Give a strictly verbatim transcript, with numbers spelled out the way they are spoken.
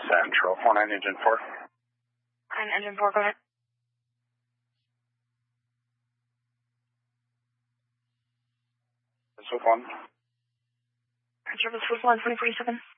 Central, four nine engine four. I'm engine four, go ahead. Swift one. Service Swift one, twenty forty-seven.